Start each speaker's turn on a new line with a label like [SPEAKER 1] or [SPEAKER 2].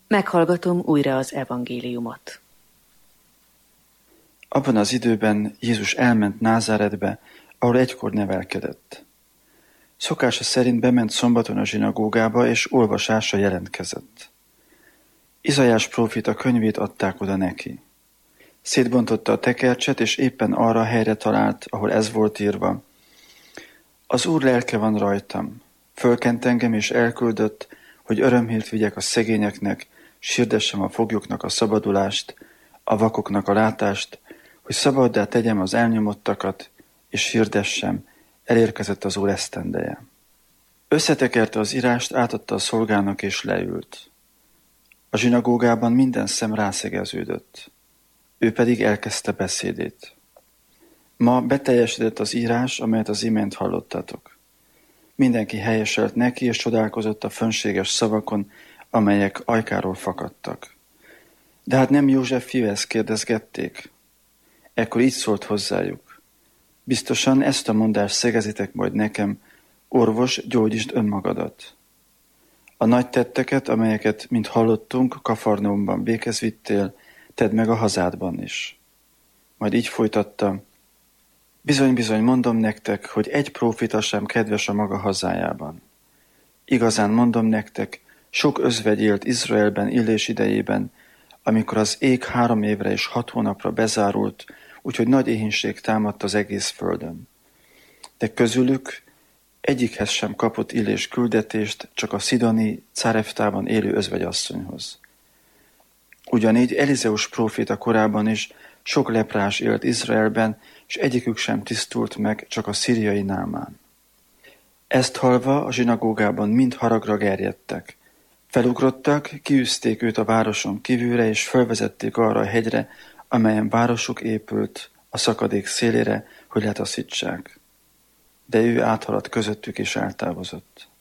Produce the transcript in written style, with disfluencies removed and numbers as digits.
[SPEAKER 1] Meghallgatom újra az evangéliumot.
[SPEAKER 2] Abban az időben Jézus elment Názáretbe, ahol egykor nevelkedett. Szokása szerint bement szombaton a zsinagógába, és olvasásra jelentkezett. Izaiás próféta könyvét adták oda neki. Szétbontotta a tekercset, és éppen arra a helyre talált, ahol ez volt írva: Az Úr lelke van rajtam, fölkent engem és elküldött, hogy örömhírt vigyek a szegényeknek, s hirdessem a foglyoknak a szabadulást, a vakoknak a látást, hogy szabaddá tegyem az elnyomottakat, és hirdessem, elérkezett az Úr esztendeje. Összetekerte az írást, átadta a szolgának, és leült. A zsinagógában minden szem rászegeződött. Ő pedig elkezdte beszédét. Ma beteljesedett az írás, amelyet az imént hallottatok. Mindenki helyeselt neki, és csodálkozott a fönséges szavakon, amelyek ajkáról fakadtak. De hát nem József fia, ezt kérdezgették? Ekkor így szólt hozzájuk: Biztosan ezt a mondást szegezitek majd nekem: Orvos, gyógyítsd önmagadat. A nagy tetteket, amelyeket, mint hallottunk, Kafarnaumban véghez vittél, tedd meg a hazádban is. Majd így folytatta: Bizony-bizony mondom nektek, hogy egy próféta sem kedves a maga hazájában. Igazán mondom nektek, sok özvegy élt Izraelben Illés idejében, amikor az ég 3 évre és 6 hónapra bezárult, úgyhogy nagy éhínség támadt az egész földön. De közülük egyikhez sem kapott Illés küldetést, csak a szidoni Cáreftában élő özvegyasszonyhoz. Ugyanígy Elizeus próféta korában is sok leprás élt Izraelben, és egyikük sem tisztult meg, csak a szíriai Námán. Ezt hallva a zsinagógában mind haragra gerjedtek. Felugrottak, kiűzték őt a városon kívülre, és fölvezették arra a hegyre, amelyen városuk épült, a szakadék szélére, hogy letaszítsák. De ő áthaladt közöttük, és eltávozott.